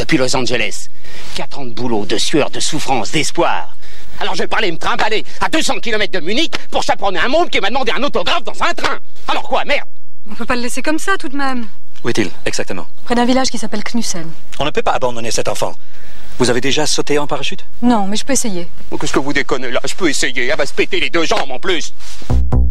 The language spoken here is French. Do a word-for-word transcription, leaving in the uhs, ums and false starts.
depuis Los Angeles. Quatre ans de boulot, de sueur, de souffrance, d'espoir. Alors je vais pas aller me trimballer à deux cents kilomètres de Munich pour chaperonner un môme qui m'a demandé un autographe dans un train. Alors quoi, merde? On peut pas le laisser comme ça tout de même. Où est-il, exactement? Près d'un village qui s'appelle Knussen. On ne peut pas abandonner cet enfant. Vous avez déjà sauté en parachute? Non, mais je peux essayer. Qu'est-ce que vous déconnez là? Je peux essayer, elle va se péter les deux jambes en plus.